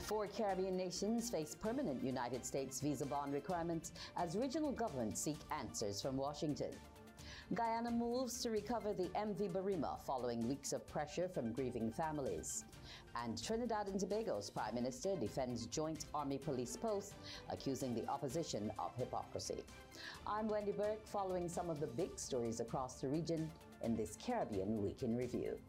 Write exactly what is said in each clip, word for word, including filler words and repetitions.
Four Caribbean nations face permanent United States visa bond requirements as regional governments seek answers from Washington. Guyana moves to recover the M V Barima following weeks of pressure from grieving families. And Trinidad and Tobago's Prime Minister defends Joint Army-Police post, accusing the opposition of hypocrisy. I'm Wendy Burke, following some of the big stories across the region in this Caribbean Week in Review.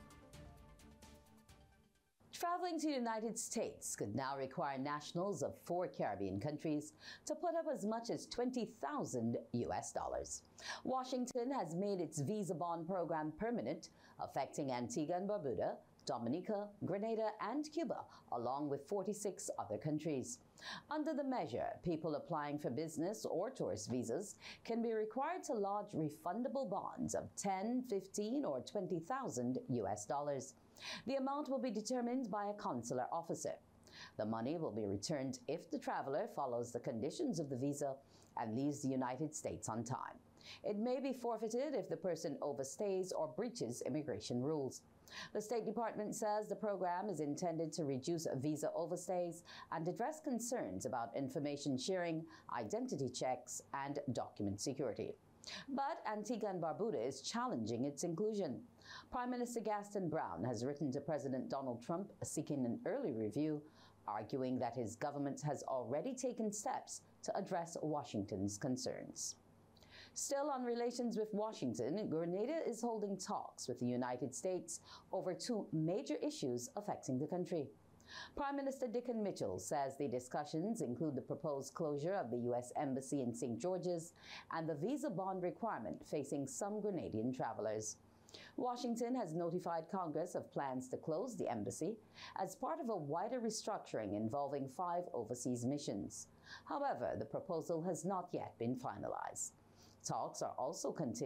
Traveling to the United States could now require nationals of four Caribbean countries to put up as much as twenty thousand U S dollars. Washington has made its visa bond program permanent, affecting Antigua and Barbuda, Dominica, Grenada, and Cuba, along with forty-six other countries. Under the measure, people applying for business or tourist visas can be required to lodge refundable bonds of ten, fifteen, or twenty thousand U S dollars. The amount will be determined by a consular officer. The money will be returned if the traveler follows the conditions of the visa and leaves the United States on time. It may be forfeited if the person overstays or breaches immigration rules. The State Department says the program is intended to reduce visa overstays and address concerns about information sharing, identity checks, and document security. But Antigua and Barbuda is challenging its inclusion. Prime Minister Gaston Brown has written to President Donald Trump seeking an early review, arguing that his government has already taken steps to address Washington's concerns. Still on relations with Washington, Grenada is holding talks with the United States over two major issues affecting the country. Prime Minister Dickon Mitchell says the discussions include the proposed closure of the U S Embassy in Saint George's and the visa bond requirement facing some Grenadian travelers. Washington has notified Congress of plans to close the embassy as part of a wider restructuring involving five overseas missions. However, the proposal has not yet been finalized. Talks are also continuing